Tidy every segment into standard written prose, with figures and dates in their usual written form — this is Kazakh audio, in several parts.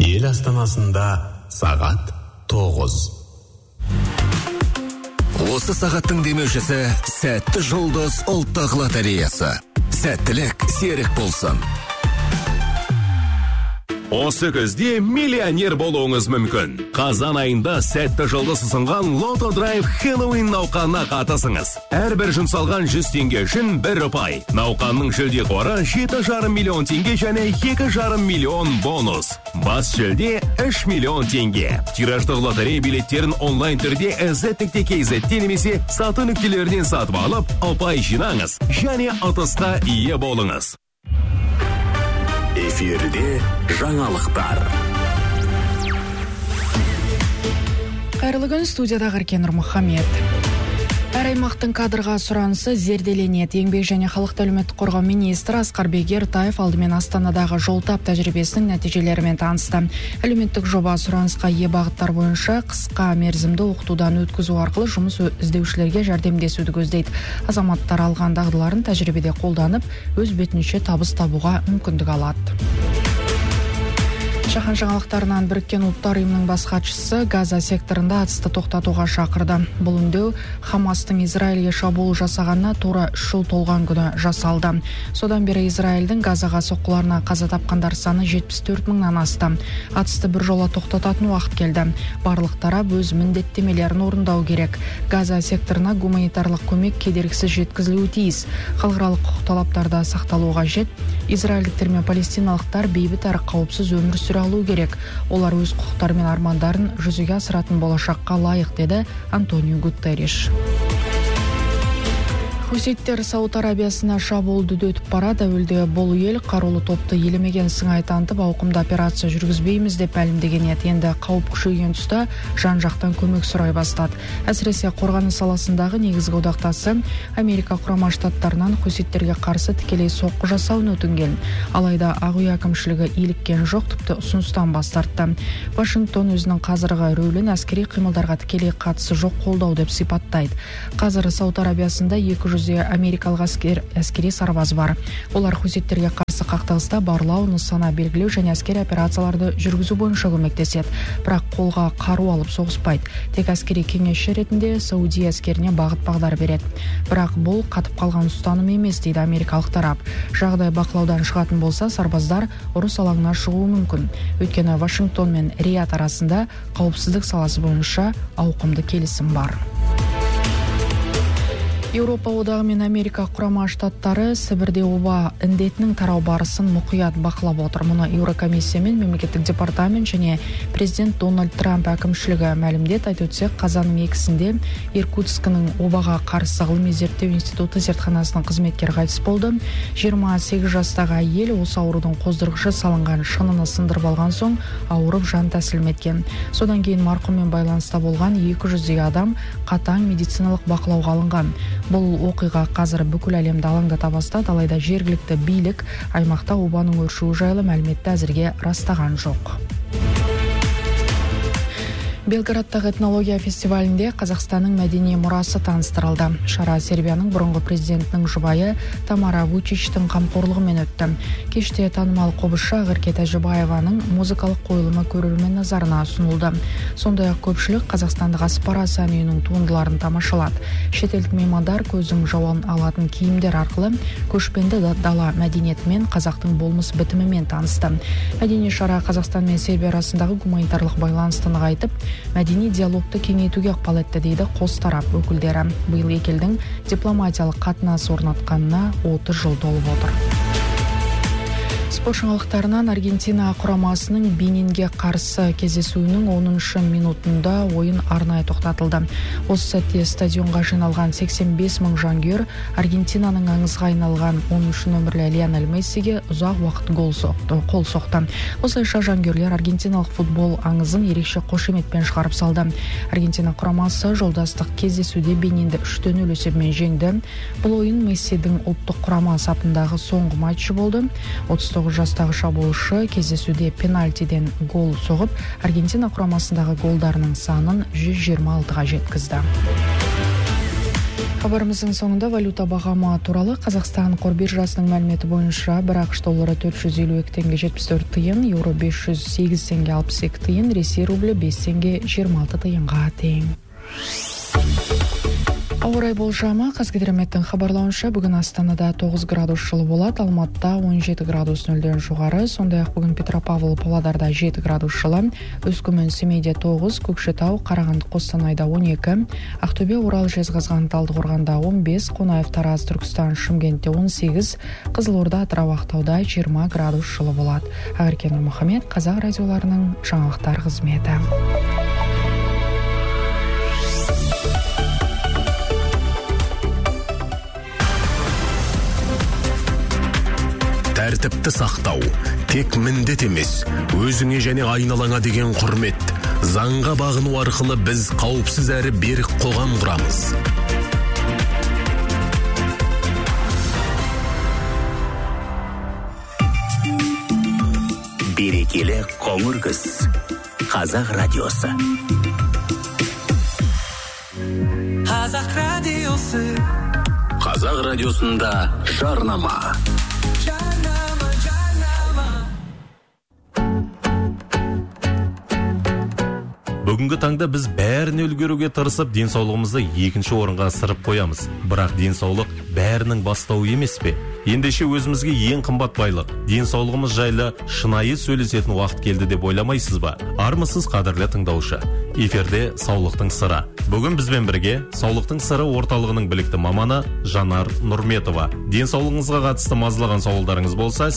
Ел астанасында сағат 9. Осы сағаттың демеушісі Сәтті жұлдыз ұлттық лотереясы. Сәттілік серік болсын. Осы көзде миллионер болуыңыз мүмкін. Қазан айында Сәтті жұлдыз ұсынған Лото Драйв Хэллоуин науқанына қатысыңыз. Әрбір жұмсалған 100 теңге үшін 1 ұпай. Науқанның жүлде қоры 7,5 миллион теңге және 2,5 миллион бонус. Бас жүлде 3 миллион теңге. Тираждық лотерея билеттерін онлайн түрде z.kz немесе сату нүктелерінен сатып алып, ұпай жинаңыз және ұтысқа ие болыңыз. Эфирде жаңалықтар. Қайырлы күн, студияда Ғыркен Нұрмұхамед. Әр аймақтың кадрға сұранысы зерделенеді. Еңбек және халықты әлеуметтік қорғау министрі Асқарбек Ертаев алдымен Астанадағы жол тап тәжірибесінің нәтижелерімен танысты. Әлеуметтік жоба сұранысқа ие бағыттар бойынша қысқа мерзімді оқытудан өткізу арқылы жұмыс іздеушілерге жәрдемдесуді көздейді. Азаматтар алған дағдыларын тәжірибеде қолданып, өз бетінше табыс табуға мүмкіндік алады. Жаһан жаңалықтарынан Біріккен ұлттар ұйымының бас хатшысы Газа секторында атысты тоқтатуға шақырды. Бұл үндеу Хамастың Израильге шабуыл жасағанына тура 3 жыл толған күні жасалды. Содан бері Израильдің Газаға соққыларына қаза тапқандар саны 74 мыңнан асты. Атысты бір жола тоқтататын уақыт келді. Барлық тарап өз міндеттемелерін орындау керек. Газа секторына гуманитарлық көмек кедергісіз жеткізілуі тиіс. Халықаралық құқық талаптарда сақталуы қажет. Израильдіктер мен палестиналықтар бейбіт әрі қауіпсіз өмір сүре алу керек. Олар өз құқықтары мен армандарын жүзеге асыратын болашаққа лайық, деді Антонио Гутерриш. Хуситтер Сауд Арабиясына шабуылды өтіп барады. Әуелде бұл ел қарулы топты елемеген сыңай танытып, ауқымды операция жүргізбейміз деп мәлімдеген еді. Енді қауіп күшейген тұста жан-жақтан көмек сұрай бастады. Әсіресе қорғаныс саласындағы негізгі одақтасы Америка Құрама Штаттарынан хуситтерге қарсы тікелей соққы жасауын өтінген. Алайда Ақ үй әкімшілігі иліккен жоқ, тіпті ұсыныстан бас тартты. Вашингтон өзінің қазіргі рөлін әскери қимылдарға тікелей қатысы жоқ қолдау деп сипаттайды. Қазір Сауд Арабиясында 200 америкалық әскери сарбаз бар. Олар хуситтерге қарсы қақтығыста барлау, нысана белгілеу және әскери операцияларды жүргізу бойынша көмектеседі. Бірақ қолға қару алып соғыспайды. Тек әскери кеңесші ретінде Саудия әскеріне бағыт-бағдар береді. Бірақ бұл қатып қалған ұстаным емес, дейді америкалық тарап. Жағдай бақылаудан шығатын болса, сарбаздар ұрыс алаңына шығуы мүмкін. Өйткені Вашингтон мен Рият арасында қауіпсіздік саласы бойынша ауқымды келісім бар. Еуропа одағы мен Америка Құрама Штаттары Сібірде оба індетінің тарау барысын мұқият бақылап отыр. Мұны Еурокомиссия мен мемлекеттік департамент және президент Дональд Трамп әкімшілігі мәлімдеді. Айтып өтсек, қазанның 2-сінде Иркутскінің обаға қарсы ғылыми зерттеу институты зертханасының қызметкері қайтыс болды. 28 жастағы әйел осы аурудың қоздырғышы салынған шыныны сындырып алған соң ауырып жан тәсілім еткен. Содан кейін марқұммен байланыста болған 200 адам қатаң медициналық бақылауға алынған. Бұл оқиға қазір бүкіл әлемді алаңдата бастады, алайда жергілікті билік аймақта обаның өршуі жайлы мәліметті әзірге растаған жоқ. Белградтағы этнология фестивалінде Қазақстанның мәдени мұрасы таныстырылды. Шара Сербияның бұрынғы президентінің жұбайы Тамара Вучичтің қамқорлығымен өтті. Кеште танымал қобызшы Ақерке Тәжібаеваның музыкалық қойылымы көрермен назарына ұсынылды. Сондай-ақ көпшілік қазақстандық Аспарас ән үйінің туындыларын тамашалады. Шетелдік меймандар көздің жауын алатын киімдер арқылы көшпенді дала мәдениетімен, қазақтың болмыс бітімімен танысты. Мәдени шара Қазақстан мен Сербия арасындағы гуманитарлық байланысты нығайтып, мәдени диалогты кеңейтуге ықпал етті, дейді қос тарап өкілдері. Биыл екі елдің дипломатиялық қатынас орнатқанына 30 жыл толып отыр. Спорт жаңалықтарынан Аргентина құрамасының Бенинге қарсы кездесуінің 10-шы минутында ойын арнайы тоқтатылды. Осы сәтте стадионға жиналған 85 мың жанкүйер Аргентинаның аңызға айналған 10-шы нөмірлі Лионель Мессиге ұзақ уақыт қол соқты. Осылайша жанкүйерлер аргентиналық футбол аңызын ерекше қошеметпен шығарып салды. Аргентина құрамасы жолдастық кездесуде Бенинді 3-0 есебімен жеңді. Бұл ойын Мессидің ұлттық құрама сапындағы соңғы матчы болды. 39 жастағы шабуылшы кездесуде пенальтиден гол соғып, Аргентина құрамасындағы голдарының санын 126-ға жеткізді. Хабарымыздың соңында валюта бағамы туралы. Қазақстан қор биржасының мәліметі бойынша бір ақш доллары 452 теңге 74 тиын, еуро 508 теңге 62 тиын, Ресей рублі 5 теңге 26 тиынға тең. Ауа райы болжамы. Қазгидрометтің хабарлауынша бүгін Астанада 9 градус жылы болады, Алматыда 17 градус нөлден жоғары, сондай-ақ бүгін Петропавл, Павлодарда 7 градус жылы, Өскемен, Семейде 9, Көкшетау, Қарағанды, Қостанайда 12, Ақтөбе, Орал, Жезқазған, Талдықорғанда 15, Қонаев, Тараз, Түркістан, Шымкентте 18, Қызылорда, Атырау, Ақтауда 20 градус жылы болады. Ақерке Нұрмұхамед, Қазақ радиоларының жаңалықтар қызметі. Тәртіпті сақтау тек міндет емес, өзіңе және айналаңа деген құрмет. Заңға бағыну арқылы біз қауіпсіз әрі берік қоғам құрамыз. Берекелі қоңыр күз. Қазақ радиосы. Қазақ радиосы. Қазақ радиосында жарнама. Бүгінгі таңда біз бәріне үлгеруге тырысып, денсаулығымызды екінші орынға ысырып қоямыз. Бірақ денсаулық бәрінің бастауы емес пе? Ендеше өзімізге ең қымбат байлық, денсаулығымыз жайлы шынайы сөйлесетін уақыт келді деп ойламайсыз ба? Армысыз, қадірлі тыңдаушы. Эфирде саулықтың сыры. Бүгін бізбен бірге саулықтың сыры орталығының білікті маманы Жанар Нұрметова. Денсаулығыңызға қатысты мазалаған сауалдарыңыз болса,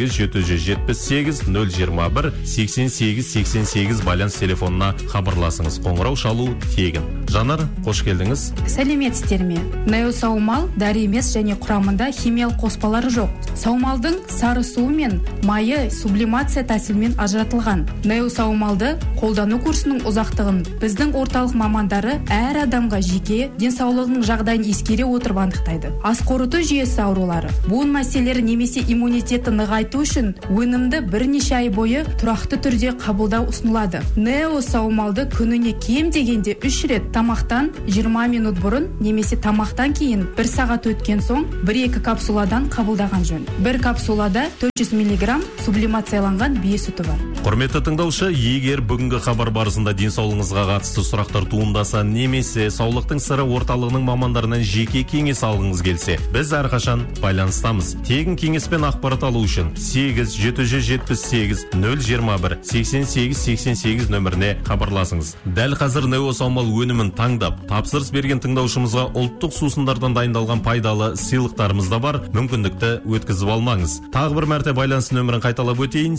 8-778-021-88-88 байланыс телефонына хабарласыңыз. Қоңырау шалу тегін. Жанар, қош келдіңіз. Сәлеметсіздер ме? Нео саумал дәрі емес және құрамында химиялық қоспалары жоқ. Саумалдың сары суы мен майы сублимация тәсілмен ажыратылған. Нео саумалды қолдану курсының ұзақтығын біздің орталық мамандары әр адамға жеке денсаулығының жағдайын ескере отырып анықтайды. Ас қорыту жүйесі аурулары, буын мәселелері немесе иммунитетті нығайту үшін өнімді бірнеше ай бойы тұрақты түрде қабылдау ұсынылады. Нео саумалды күніне кем дегенде 3 рет тамақтан 20 минут бұрын немесе тамақтан кейін 1 сағат өткен соң 1-2 капсуладан қабылдаған жөн. Бір капсулада 400 мг сублимацияланған бие сүті бар. Құрметті тыңдаушы, егер бүгінгі хабар барысында денсаулығыңызға қатысты сұрақтар туындаса немесе саулықтың сыры орталығының мамандарынан жеке кеңес алғыңыз келсе, біз әрқашан байланыстамыз. Тегін кеңес пен ақпарат алу үшін 8-778-021-88-88 нөміріне хабарласыңыз. Дәл қазір Нео саумал өнімін таңдап, тапсырыс берген тыңдаушымызға ұлттық сусындардан дайындалған пайдалы сыйлықтарымыз да бар, мүмкіндікті өткізіп алмаңыз. Тағы бір мәрте байланыс нөмірін қайталап өтейін: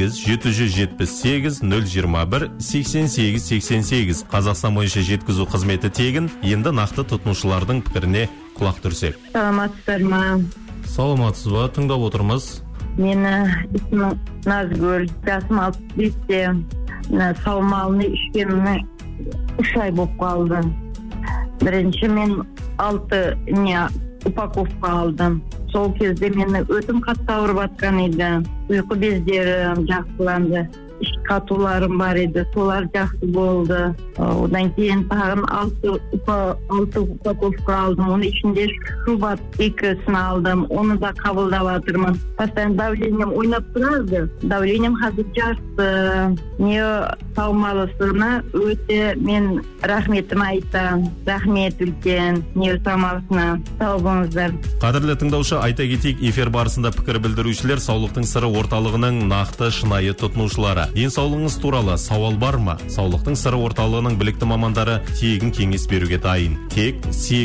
8-778-021-88-88. Қазақстан бойынша жеткізу қызметі тегін. Енді нақты тұтынушылардың пікіріне құлақ түрсек. Саламатсыздар ма? Саламатсыз ба? Тыңдап отырмыз. Мені исмім Назгүл, жасым 65-те. Саумалны ішкеніме 3 ай болып қалды. Бірінші мен 6 упаковка алдым. Сол кезде мені өтім қатты ауырып жатқан еді. Ұйқы бездерім жақсыланды. Іш қатуларым бар еді, солар жақсы болды. Одан кейін тағын 6 упаковка алдым. Оның ішінде шубат 2-сін алдым. Оны да қабылдап жатырмын. Постоянно давлением ойнап тұрады. Давлением қазір жақсы. Нео саумалысына өте мен рахметім айтам. Рахмет үлкен Нео саумалысына. Сау болыңыздар. Қадірлі тыңдаушы, айта кетейік, эфир барысында пікір білдірушілер саулықтың сыры орталығының нақты шынайы тұтынушылары. Денсаулығыңыз туралы сауал бар ма? Саулықтың сыры орталығының білікті мамандары тегін кеңес беруге дайын. Тек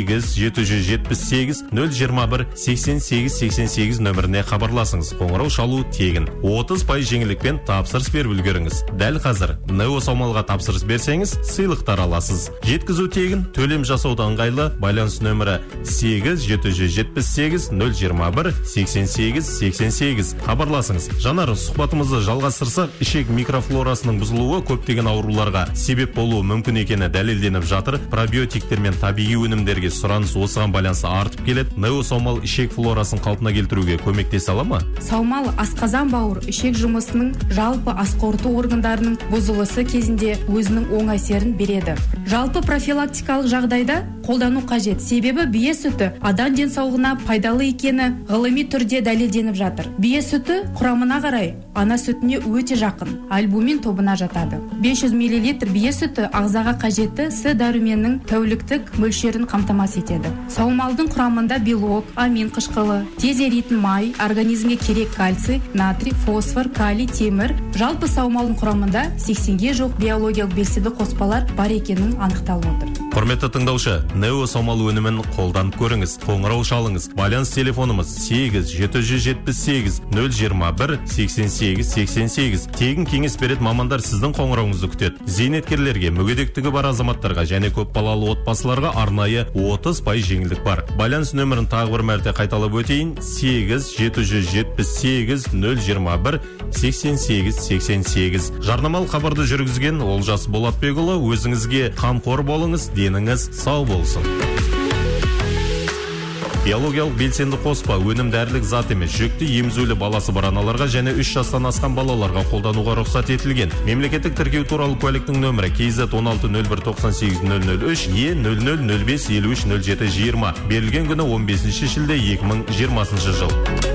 8-778-021-88-88 нөміріне хабарласыңыз. Қоңырау шалу тегін. 30% жеңілдікпен тапсырыс беріп үлгеріңіз. Дәл қазір Нео саумалға тапсырыс берсеңіз, сыйлықтар аласыз. Жеткізу тегін, төлем жасауды ыңғайлы. Байланыс нөмірі 8-778-021-88-88. Хабарласыңыз. Жанар, сұхбатымызды жалғастырсақ, ішек микрофлорасының бұзылуы көптеген ауруларға себеп болуы мүмкін екені дәлелденіп жатыр. Пробиотиктер мен табиғи өнімдерге сұраныс осыған байланысты артып келеді. Нео саумал ішек флорасын қалпына келтіруге көмектесе ала ма? Саумал асқазан бауыр ішек жұмысының жалпы ас қорыту органдарының бұзылысы кезінде өзінің оң әсерін береді. Жалпы профилактикалық жағдайда қолдану қажет. Себебі бие сүті адам денсаулығына пайдалы екені ғылыми түрде дәлелденіп жатыр. Бие сүті құрамына қарай ана сүтіне өте жақын, альбумин тобына жатады. 500 мл бие сүті ағзаға қажетті С дәруменнің тәуліктік мөлшерін қамтамасыз етеді. Саумалдың құрамында белок, амин қышқылы, тез еритін май, организмге керек кальций, натрий, фосфор, калий, темір. Жалпы саумалдың құрамында 80-ге жоқ биологиялық белсенді қоспалар бар екенін анықталып отыр. Құрметті тыңдаушы, Нео Саумал өнімін қолданып көріңіз. Қоңырау шалыңыз. Байланыс телефонымыз 8-778-021-88-88. Тегін кеңес беретін мамандар сіздің қоңырауыңызды күтеді. Зейнеткерлерге, мүгедектігі бар азаматтарға және көп балалы отбасыларға арнайы 30% жеңілдік бар. Байланыс нөмірін тағы бір мәрте қайталап өтейін: 8-778-021-88-88. Жарнамалық хабарды жүргізген Олжас Болатбекұлы. Өзіңізге қамқор болыңыз, деніңіз сау болсын. Биологиялық белсенді қоспа өнім дәрілік зат емес, жүкті емізулі баласы бар аналарға және 3 жастан асқан балаларға қолдануға рұқсат етілген. Мемлекеттік тіркеу туралы куәліктің нөмірі KZ 1601988003 E0005530720. Берілген күні 15 шілде 2020 жыл.